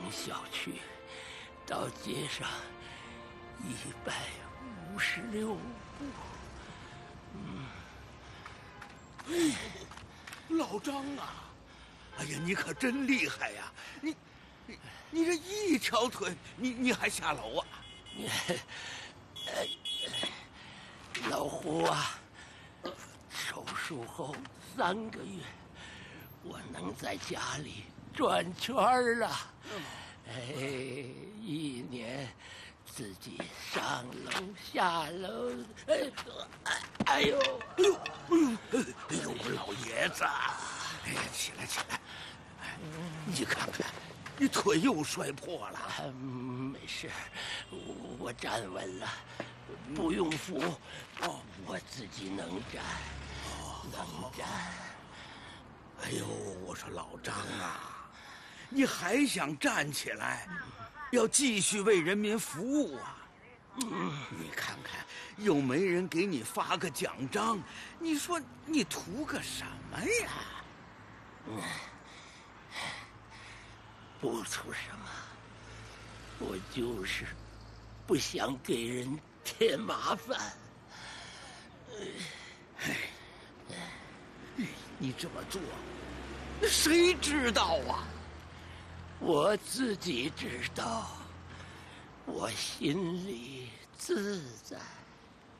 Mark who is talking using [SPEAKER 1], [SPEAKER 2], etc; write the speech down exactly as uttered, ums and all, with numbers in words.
[SPEAKER 1] 小区到街上一百五十六步。嗯，
[SPEAKER 2] 哎呦，老张啊！哎呀，你可真厉害呀！你，你，你这一条腿，你你还下楼啊？
[SPEAKER 1] 老胡啊，手术后三个月，我能在家里转圈了。哎，一年自己上楼下楼，哎，哎呦，
[SPEAKER 2] 哎呦，哎呦，哎呦，老爷子，哎呀，起来起来！哎，你看看，你腿又摔破了。
[SPEAKER 1] 没事，我站稳了，不用扶，哦，我自己能站，能站。
[SPEAKER 2] 哎呦，我说老张啊，你还想站起来，要继续为人民服务啊？嗯，你看看，又没人给你发个奖章，你说你图个什么呀？
[SPEAKER 1] 嗯，不图什么，我就是不想给人添麻烦。
[SPEAKER 2] 哎，你这么做，谁知道啊？
[SPEAKER 1] 我自己知道，我心里自在。